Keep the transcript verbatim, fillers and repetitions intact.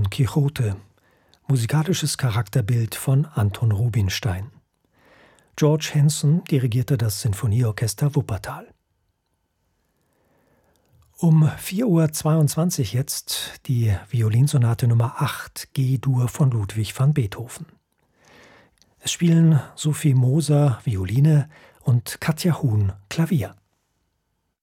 Don Quixote, musikalisches Charakterbild von Anton Rubinstein. George Hanson dirigierte das Sinfonieorchester Wuppertal. Um vier Uhr zweiundzwanzig jetzt die Violinsonate Nummer acht G-Dur von Ludwig van Beethoven. Es spielen Sophie Moser Violine und Katja Huhn Klavier.